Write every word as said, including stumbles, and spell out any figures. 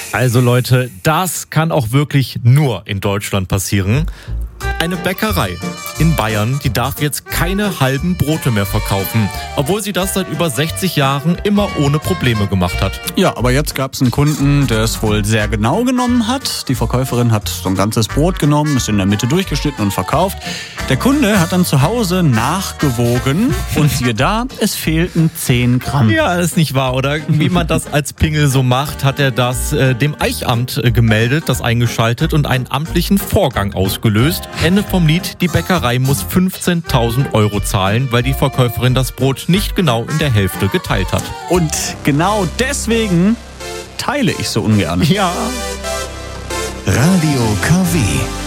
Also Leute, das kann auch wirklich nur in Deutschland passieren. Eine Bäckerei in Bayern, die darf jetzt keine halben Brote mehr verkaufen, obwohl sie das seit über sechzig Jahren immer ohne Probleme gemacht hat. Ja, aber jetzt gab es einen Kunden, der es wohl sehr genau genommen hat. Die Verkäuferin hat so ein ganzes Brot genommen, ist in der Mitte durchgeschnitten und verkauft. Der Kunde hat dann zu Hause nachgewogen und siehe da, es fehlten zehn Gramm. Ja, ist nicht wahr, oder? Wie man das als Pingel so macht, hat er das äh, dem Eichamt äh, gemeldet, das eingeschaltet und einen amtlichen Vorgang ausgelöst. Ende vom Lied, die Bäckerei muss fünfzehntausend Euro zahlen, weil die Verkäuferin das Brot nicht genau in der Hälfte geteilt hat. Und genau deswegen teile ich so ungern. Ja. Radio K W